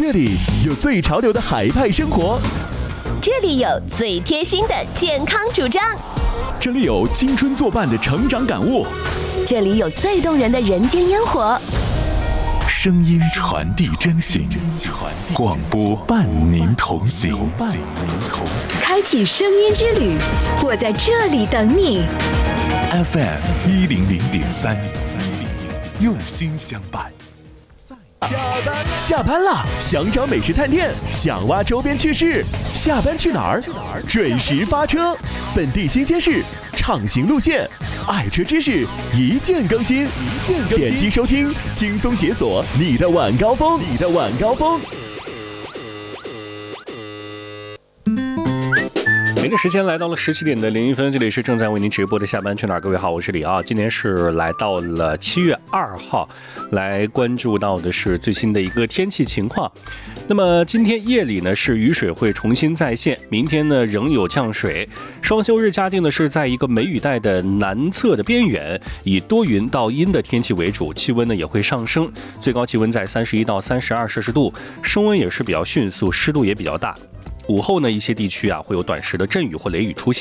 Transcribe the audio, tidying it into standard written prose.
这里有最潮流的海派生活， 这里有最贴心的健康主张， 这里有青春作伴的成长感悟， 这里有最动人的人间烟火。 声音传递真情，广播伴您同行。 开启声音之旅，我在这里等你。 FM100.3，用心相伴。 下班了，想找美食探店，想挖周边趣事，下班去哪儿？准时发车，本地新鲜事，畅行路线，爱车知识一键更新。点击收听，轻松解锁你的晚高峰。 北京时间来到了17点01分，这里是正在为您直播的下班去哪儿。各位好，我是李傲。今天是来到了7月2号，来关注到的是最新的一个天气情况。那么今天夜里呢是雨水会重新再现，明天呢仍有降水。双休日嘉定的是在一个梅雨带的南侧的边缘，以多云到阴的天气为主，气温呢也会上升，最高气温在31到32摄氏度，升温也是比较迅速，湿度也比较大。午后呢，一些地区会有短时的阵雨或雷雨出现。